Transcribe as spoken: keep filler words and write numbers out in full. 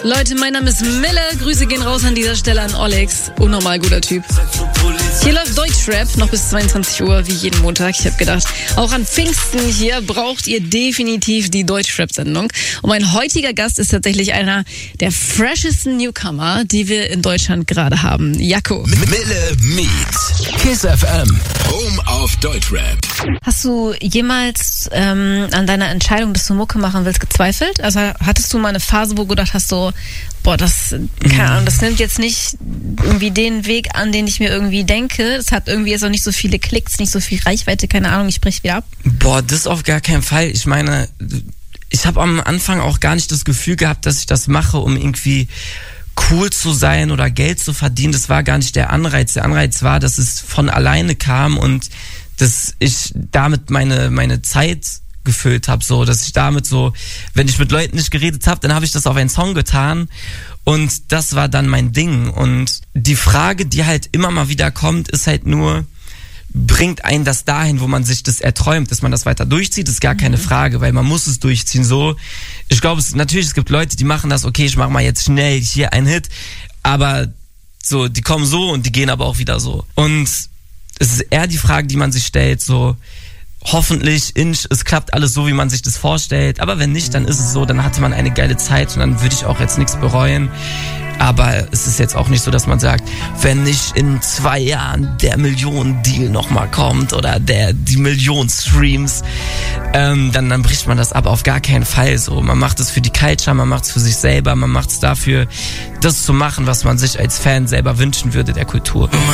Leute, mein Name ist Mille. Grüße gehen raus an dieser Stelle an Olex. Unnormal guter Typ. Hier läuft Deutschrap noch bis zweiundzwanzig Uhr, wie jeden Montag. Ich habe gedacht, auch an Pfingsten hier braucht ihr definitiv die Deutschrap-Sendung. Und mein heutiger Gast ist tatsächlich einer der freshesten Newcomer, die wir in Deutschland gerade haben. Jaco. Mille meets Kiss F M, Home of Deutschrap. Hast du jemals ähm, an deiner Entscheidung, dass du Mucke machen willst, gezweifelt? Also hattest du mal eine Phase, wo du gedacht hast, so, boah, das, keine Ahnung, das nimmt jetzt nicht irgendwie den Weg an, den ich mir irgendwie denke. Es hat irgendwie jetzt auch nicht so viele Klicks, nicht so viel Reichweite, keine Ahnung, ich brech wieder ab. Boah, das auf gar keinen Fall. Ich meine, ich habe am Anfang auch gar nicht das Gefühl gehabt, dass ich das mache, um irgendwie cool zu sein oder Geld zu verdienen. Das war gar nicht der Anreiz. Der Anreiz war, dass es von alleine kam und dass ich damit meine meine Zeit gefüllt habe, so, dass ich damit so, wenn ich mit Leuten nicht geredet habe, dann habe ich das auf einen Song getan und das war dann mein Ding. Und die Frage, die halt immer mal wieder kommt, ist halt nur, bringt einen das dahin, wo man sich das erträumt, dass man das weiter durchzieht, ist gar keine Frage, weil man muss es durchziehen, so. Ich glaube, es, natürlich, es gibt Leute, die machen das, okay, ich mache mal jetzt schnell hier einen Hit, aber so, die kommen so und die gehen aber auch wieder so. Und es ist eher die Frage, die man sich stellt, so, hoffentlich, inch, es klappt alles so, wie man sich das vorstellt, aber wenn nicht, dann ist es so, dann hatte man eine geile Zeit und dann würde ich auch jetzt nichts bereuen. Aber es ist jetzt auch nicht so, dass man sagt, wenn nicht in zwei Jahren der Millionen-Deal nochmal kommt oder der die Million Streams, ähm, dann, dann bricht man das ab. Auf gar keinen Fall so. Man macht es für die Culture, man macht es für sich selber, man macht es dafür, das zu machen, was man sich als Fan selber wünschen würde der Kultur.